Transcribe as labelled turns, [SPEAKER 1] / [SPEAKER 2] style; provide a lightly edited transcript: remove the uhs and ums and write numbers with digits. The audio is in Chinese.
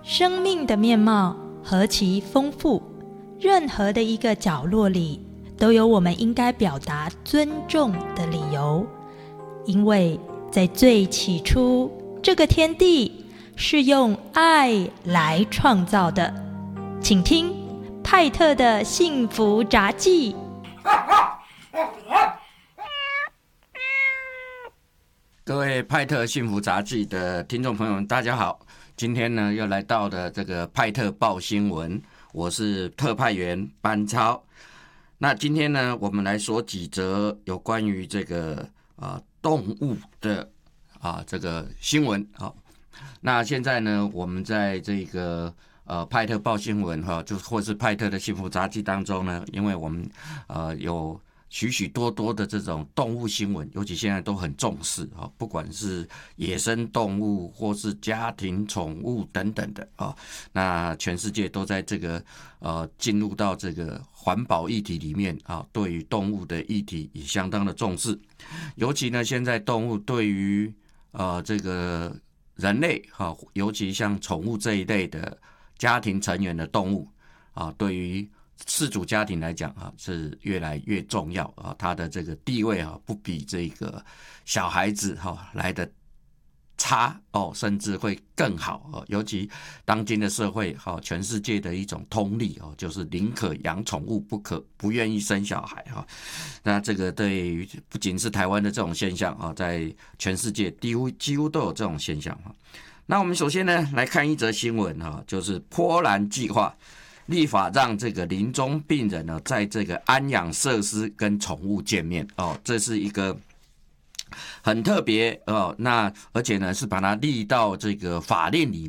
[SPEAKER 1] 生命的面貌何其丰富，任何的一个角落里都有我们应该表达尊重的理由。因为在最起初，这个天地是用爱来创造的。请听派特的幸福杂记。
[SPEAKER 2] 各位派特幸福杂技的听众朋友们，大家好！今天呢，又来到了这个派特报新闻，我是特派员班超。那今天呢，我们来说几则有关于这个动物的这个新闻。好，那现在呢，我们在这个派特报新闻就或是派特的幸福杂技当中呢，因为我们有许许多多的这种动物新闻，尤其现在都很重视不管是野生动物或是家庭宠物等等的那全世界都在这个进入到这个环保议题里面对于动物的议题也相当的重视，尤其呢现在动物对于这个人类尤其像宠物这一类的家庭成员的动物对于饲主家庭来讲是越来越重要他的这个地位不比这个小孩子来的差甚至会更好尤其当今的社会全世界的一种通例就是宁可养宠物不愿意生小孩那这个对于不仅是台湾的这种现象在全世界几乎都有这种现象那我们首先呢来看一则新闻就是波兰计划立法让这个临终病人呢，在这个安养设施跟宠物见面这是一个很特别那而且呢是把它立到这个法令里